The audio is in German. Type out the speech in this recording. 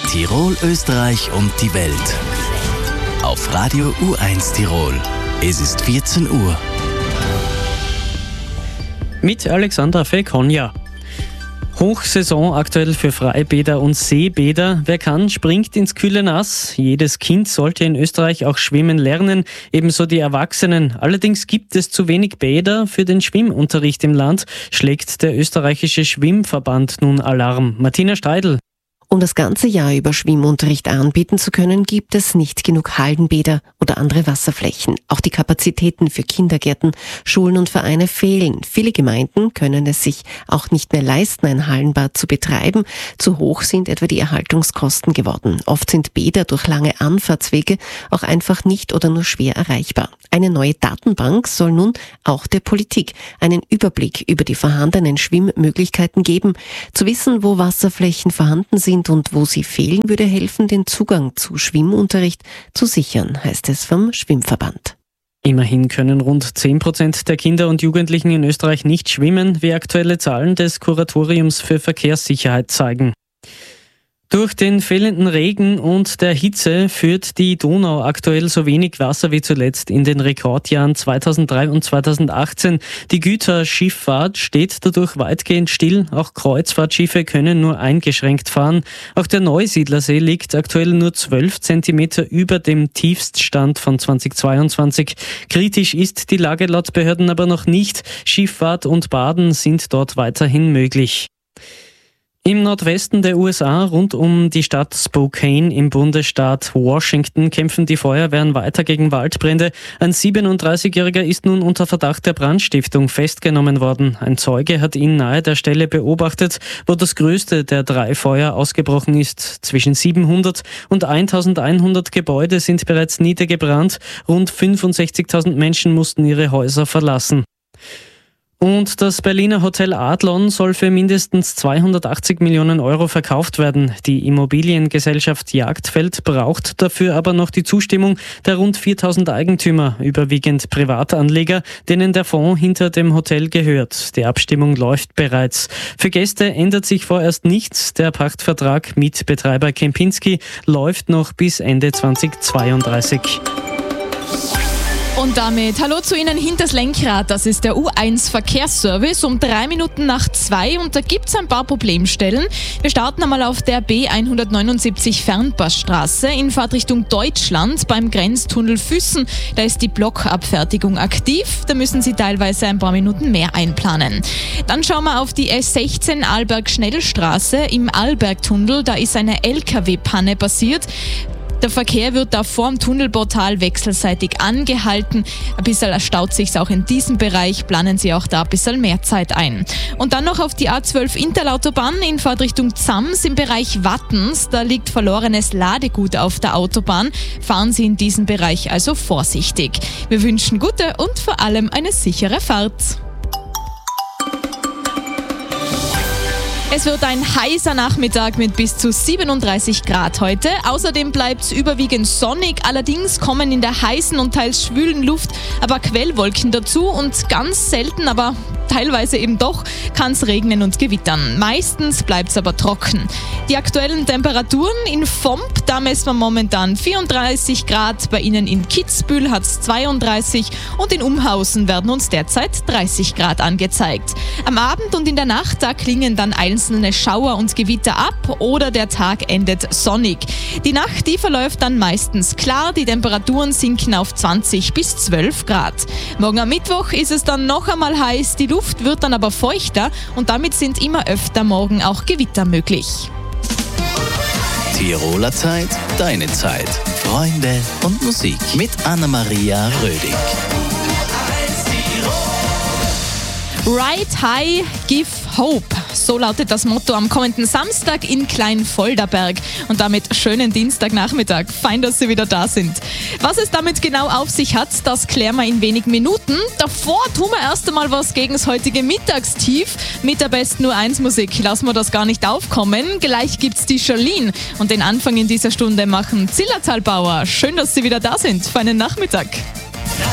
Tirol, Österreich und die Welt. Auf Radio U1 Tirol. Es ist 14 Uhr. Mit Alexandra Fekonja. Hochsaison aktuell für Freibäder und Seebäder. Wer kann, springt ins kühle Nass. Jedes Kind sollte in Österreich auch schwimmen lernen, ebenso die Erwachsenen. Allerdings gibt es zu wenig Bäder für den Schwimmunterricht im Land, schlägt der österreichische Schwimmverband nun Alarm. Martina Steidl. Um das ganze Jahr über Schwimmunterricht anbieten zu können, gibt es nicht genug Hallenbäder oder andere Wasserflächen. Auch die Kapazitäten für Kindergärten, Schulen und Vereine fehlen. Viele Gemeinden können es sich auch nicht mehr leisten, ein Hallenbad zu betreiben. Zu hoch sind etwa die Erhaltungskosten geworden. Oft sind Bäder durch lange Anfahrtswege auch einfach nicht oder nur schwer erreichbar. Eine neue Datenbank soll nun auch der Politik einen Überblick über die vorhandenen Schwimmmöglichkeiten geben. Zu wissen, wo Wasserflächen vorhanden sind und wo sie fehlen, würde helfen, den Zugang zu Schwimmunterricht zu sichern, heißt es vom Schwimmverband. Immerhin können rund 10% der Kinder und Jugendlichen in Österreich nicht schwimmen, wie aktuelle Zahlen des Kuratoriums für Verkehrssicherheit zeigen. Durch den fehlenden Regen und der Hitze führt die Donau aktuell so wenig Wasser wie zuletzt in den Rekordjahren 2003 und 2018. Die Güterschifffahrt steht dadurch weitgehend still. Auch Kreuzfahrtschiffe können nur eingeschränkt fahren. Auch der Neusiedlersee liegt aktuell nur 12 Zentimeter über dem Tiefststand von 2022. Kritisch ist die Lage laut Behörden aber noch nicht. Schifffahrt und Baden sind dort weiterhin möglich. Im Nordwesten der USA, rund um die Stadt Spokane im Bundesstaat Washington, kämpfen die Feuerwehren weiter gegen Waldbrände. Ein 37-Jähriger ist nun unter Verdacht der Brandstiftung festgenommen worden. Ein Zeuge hat ihn nahe der Stelle beobachtet, wo das größte der 3 Feuer ausgebrochen ist. Zwischen 700 und 1100 Gebäude sind bereits niedergebrannt. Rund 65.000 Menschen mussten ihre Häuser verlassen. Und das Berliner Hotel Adlon soll für mindestens 280 Millionen Euro verkauft werden. Die Immobiliengesellschaft Jagdfeld braucht dafür aber noch die Zustimmung der rund 4.000 Eigentümer, überwiegend Privatanleger, denen der Fonds hinter dem Hotel gehört. Die Abstimmung läuft bereits. Für Gäste ändert sich vorerst nichts. Der Pachtvertrag mit Betreiber Kempinski läuft noch bis Ende 2032. Und damit hallo zu Ihnen hinters Lenkrad. Das ist der U1 Verkehrsservice um 3 Minuten nach 2 und da gibt es ein paar Problemstellen. Wir starten einmal auf der B179 Fernpassstraße in Fahrtrichtung Deutschland beim Grenztunnel Füssen. Da ist die Blockabfertigung aktiv. Da müssen Sie teilweise ein paar Minuten mehr einplanen. Dann schauen wir auf die S16 Arlberg-Schnellstraße im Arlbergtunnel. Da ist eine LKW-Panne passiert. Der Verkehr wird da vorm Tunnelportal wechselseitig angehalten. Ein bisschen staut sich's auch in diesem Bereich, planen Sie auch da ein bisschen mehr Zeit ein. Und dann noch auf die A12 Interlautobahn in Fahrtrichtung Zams im Bereich Wattens. Da liegt verlorenes Ladegut auf der Autobahn. Fahren Sie in diesem Bereich also vorsichtig. Wir wünschen gute und vor allem eine sichere Fahrt. Es wird ein heißer Nachmittag mit bis zu 37 Grad heute. Außerdem bleibt es überwiegend sonnig. Allerdings kommen in der heißen und teils schwülen Luft aber Quellwolken dazu und ganz selten, aber teilweise eben doch, kann es regnen und gewittern. Meistens bleibt es aber trocken. Die aktuellen Temperaturen in Vomp, da messen wir momentan 34 Grad. Bei Ihnen in Kitzbühel hat es 32 und in Umhausen werden uns derzeit 30 Grad angezeigt. Am Abend und in der Nacht, da klingen dann einzelne Schauer und Gewitter ab oder der Tag endet sonnig. Die Nacht, die verläuft dann meistens klar. Die Temperaturen sinken auf 20 bis 12 Grad. Morgen am Mittwoch ist es dann noch einmal heiß. Die Luft wird dann aber feuchter und damit sind immer öfter morgen auch Gewitter möglich. Tiroler Zeit, deine Zeit. Freunde und Musik mit Anna-Maria Rödig. Ride High, Give Hope. So lautet das Motto am kommenden Samstag in Kleinvolderberg. Und damit schönen Dienstagnachmittag. Fein, dass Sie wieder da sind. Was es damit genau auf sich hat, das klären wir in wenigen Minuten. Davor tun wir erst einmal was gegen das heutige Mittagstief. Mit der besten U1-Musik lassen wir das gar nicht aufkommen. Gleich gibt's die Charlene. Und den Anfang in dieser Stunde machen Zillertalbauer. Schön, dass Sie wieder da sind. Feinen Nachmittag.